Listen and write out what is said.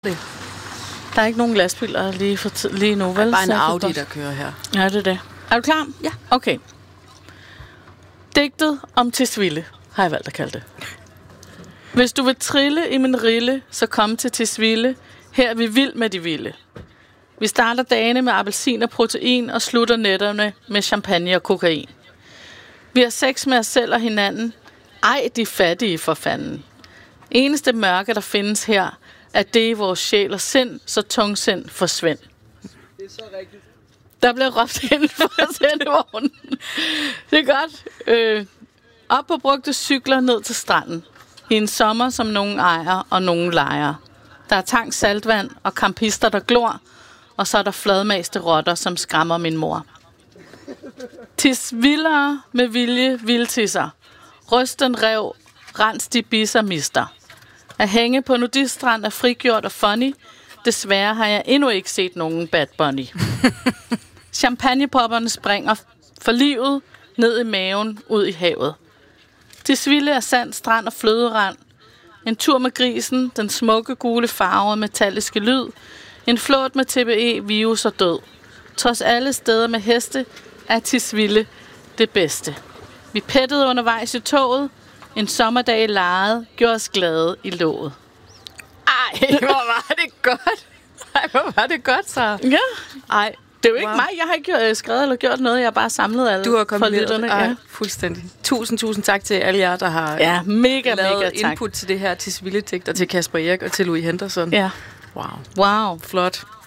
Der er ikke nogen lastbiler lige nu, vel? Bare en Audi, der kører her. Ja, det er det. Er du klar? Ja. Okay. Digtet om Tisvilde, har jeg valgt at kalde det. Hvis du vil trille i min rille, så kom til Tisvilde. Her er vi vild med de vilde. Vi starter dagene med appelsin og protein og slutter nætterne med champagne og kokain. Vi har sex med os selv og hinanden. Ej, de fattige for fanden. Eneste mørke, der findes her, er det i vores sjæl og sind, så tungsind forsvind. Det er så rigtigt. Der blev råbt ind for sendevognen. Det er godt. Op på brugte cykler ned til stranden. I en sommer, som nogen ejer og nogen lejer. Der er tang saltvand og campister, der glor. Og så er der fladmaste rotter, som skræmmer min mor. Tisvildere med vilje vildtisser. Rysten rev, rens de bisser mister. At hænge på nudiststrand er frigjort og funny. Desværre har jeg endnu ikke set nogen Bad Bunny. Champagnepopperne springer for livet ned i maven, ud i havet. Tisvilde er sand, strand og fløderand. En tur med grisen, den smukke gule farve og metalliske lyd. En flåt med TBE, virus og død. Trods alle steder med heste er Tisvilde det bedste. Vi pættede undervejs i toget. En sommerdag i lejet gjorde os glade i låget. Ej, hvor var det godt. Ej, hvor var det godt, så. Ja. Ej, det er jo ikke mig. Jeg har ikke skrevet eller gjort noget. Jeg har bare samlet alle. Du har kommet lytterne. Ja, fuldstændig. Tusind tak til alle jer, der har mega lavet tak. input til det her, til Tisvilde-digt, og til Kasper Erik og til Louis Henderson. Ja. Wow. Flot.